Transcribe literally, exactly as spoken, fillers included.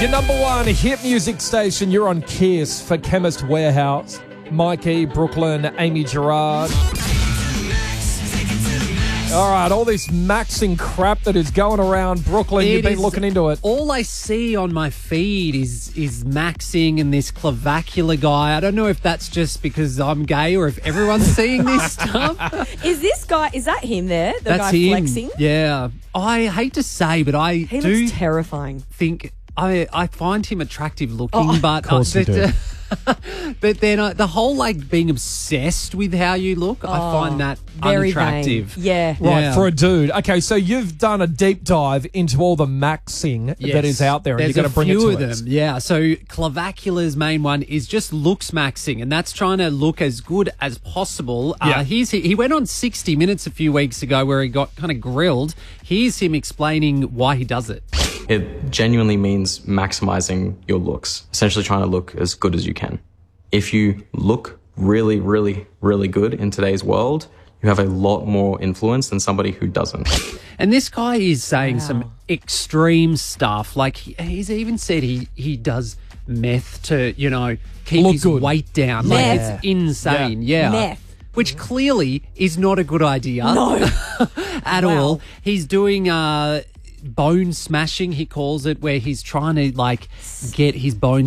Your number one hit music station, you're on Kiss for Chemist Warehouse. Mikey, Brooklyn, Amy Gerard. All right, all this maxing crap that is going around Brooklyn, It you've been is- looking into it. All I see on my feed is is maxing and this clavicular guy. I don't know if that's just because I'm gay or if everyone's seeing this stuff. Is this guy, is that him there? The That's guy him. flexing? Yeah. I hate to say, but I He do looks terrifying. think I I find him attractive looking, Oh. but Of course uh, you do. but then uh, the whole like being obsessed with how you look, I find that Very unattractive. vain. Yeah. Right, Yeah. for a dude. Okay, so you've done a deep dive into all the maxing that Yes. is out there, and There's you're going to bring a it few to of us. them. Yeah. So clavicula's main one is just looks maxing, and that's trying to look as good as possible. Yeah. Uh, here's he went on sixty minutes a few weeks ago where he got kind of grilled. Here's him explaining why he does it. It genuinely means maximizing your looks, essentially trying to look as good as you can. If you look really, really, really good in today's world, you have a lot more influence than somebody who doesn't. And this guy is saying some extreme stuff. Like he, he's even said he he does meth to, you know, keep Look his good. weight down. Like Meth. it's insane. Yeah. Meth. Which clearly is not a good idea. No. at Wow. all. He's doing uh bone smashing, he calls it, where he's trying to like get his bones